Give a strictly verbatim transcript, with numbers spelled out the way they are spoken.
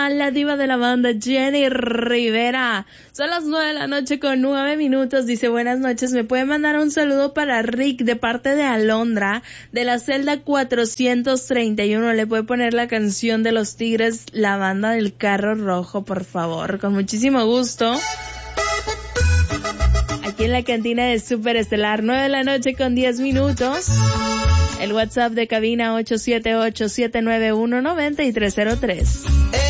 a la diva de la banda, Jenny Rivera. Son las nueve de la noche con nueve minutos. Dice, buenas noches, ¿me puede mandar un saludo para Rick de parte de Alondra, de la celda cuatrocientos treinta y uno? Le puede poner la canción de Los Tigres, La Banda del Carro Rojo, por favor. Con muchísimo gusto. Aquí en la cantina de Super Estelar, nueve de la noche con diez minutos. El WhatsApp de cabina ocho siete ocho, siete nueve uno, nueve tres cero tres.